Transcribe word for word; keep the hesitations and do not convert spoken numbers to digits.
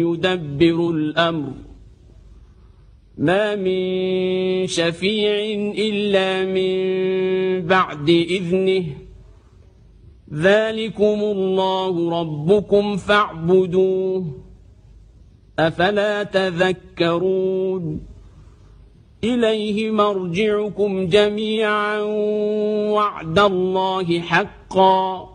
يدبر الأمر ما من شفيع إلا من بعد إذنه ذلكم الله ربكم فاعبدوه أفلا تذكرون إليه مرجعكم جميعا وعد الله حقا